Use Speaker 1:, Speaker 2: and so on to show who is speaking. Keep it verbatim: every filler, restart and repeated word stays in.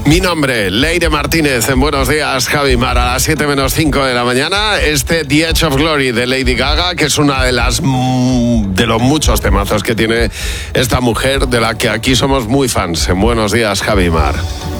Speaker 1: Mi nombre, Leire Martínez, en Buenos Días, Javi Mar, a las siete menos cinco de la mañana. Este The Edge of Glory de Lady Gaga, que es una de las de los muchos temazos que tiene esta mujer, de la que aquí somos muy fans. En Buenos Días, Javi Mar.